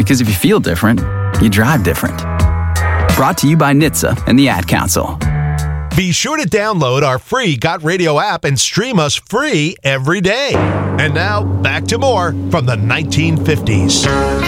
Because if you feel different, you drive different. Brought to you by NHTSA and the Ad Council. Be sure to download our free Got Radio app and stream us free every day. And now, back to more from the 1950s.